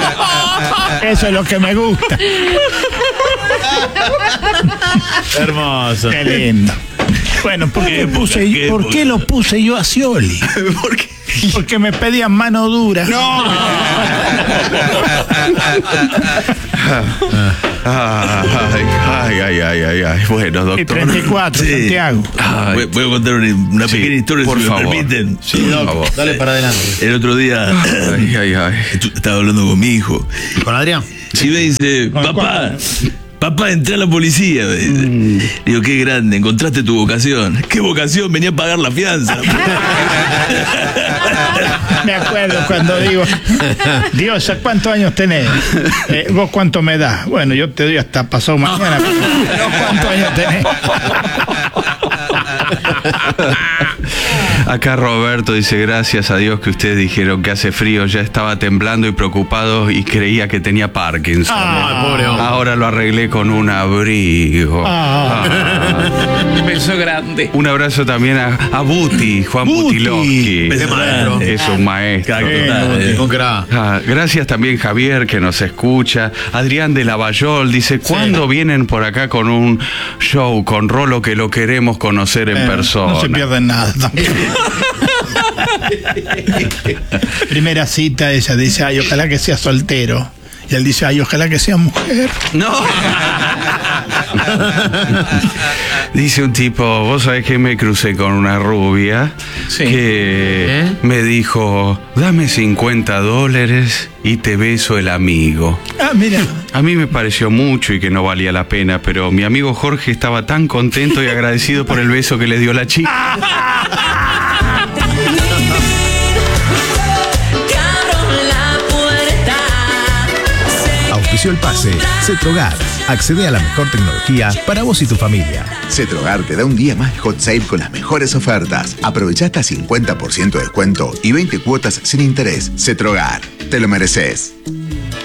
Eso es lo que me gusta. Hermoso. Qué lindo. Bueno, ¿por qué lo puse yo a Scioli? ¿Por qué? Porque me pedían mano dura. ¡No! Ay. Bueno, doctor. Y 34, Sí. Santiago. Voy a contar una pequeña historia, por si favor. me permiten. Sí, por favor. Dale para adelante. El otro día estaba hablando con mi hijo. ¿Con Adrián? Y me dice, papá, entré a la policía. Me dice. Digo, qué grande, encontraste tu vocación. ¿Qué vocación? Venía a pagar la fianza. Me acuerdo cuando digo, Dios, ¿a cuántos años tenés? ¿Vos cuánto me das? Bueno, yo te doy hasta pasado mañana. Pero ¿cuántos años tenés? Acá Roberto dice, gracias a Dios que ustedes dijeron que hace frío, ya estaba temblando y preocupado y creía que tenía Parkinson. Pobre hombre. Ahora lo arreglé con un abrigo. Un beso grande. Un abrazo también a Buti, Juan Buti. Butilovsky. Beso maestro. Es un maestro. Con crack. Gracias también Javier que nos escucha. Adrián de Lavallol dice, ¿cuándo vienen por acá con un show con Rolo que lo queremos conocer en persona? No se pierden nada también. Primera cita, ella dice, ay, ojalá que sea soltero. Y él dice, ay, ojalá que sea mujer. No. Dice un tipo, vos sabés que me crucé con una rubia que me dijo, dame $50 y te beso el amigo. Ah, mira. A mí me pareció mucho y que no valía la pena, pero mi amigo Jorge estaba tan contento y agradecido por el beso que le dio la chica. Auspició el pase Cetrogar. Accede a la mejor tecnología para vos y tu familia. Cetrogar te da un día más hot sale con las mejores ofertas. Aprovecha hasta 50% de descuento y 20 cuotas sin interés. Cetrogar, te lo mereces.